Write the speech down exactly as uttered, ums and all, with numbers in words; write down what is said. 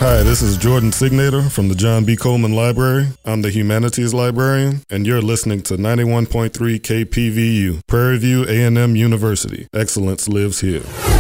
Hi, this is Jordan Signator from the John B. Coleman Library. I'm the Humanities Librarian, and you're listening to ninety-one point three K P V U, Prairie View A and M University. Excellence lives here.